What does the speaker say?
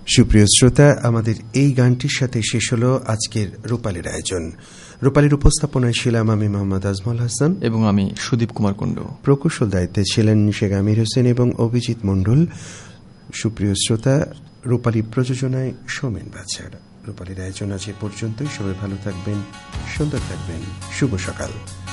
সুপ্রিয় শ্রোতা, আমাদের এই গানটির সাথে শেষ হল আজকের রূপালীর আয়োজন। রূপালীর উপস্থাপনায় ছিলাম আমি মোহাম্মদ আজমল হাসান এবং আমি সুদীপ কুমার কুণ্ডু। প্রকৌশল দায়িত্বে ছিলেন শেখ আমির হোসেন এবং অভিজিৎ মণ্ডল। সুপ্রিয় শ্রোতা, রূপালী প্রযোজনায় সৌমেন বাছার। রূপালীর আয়োজন আজ এ পর্যন্তই। সবাই ভালো থাকবেন, সুন্দর থাকবেন। শুভ সকাল।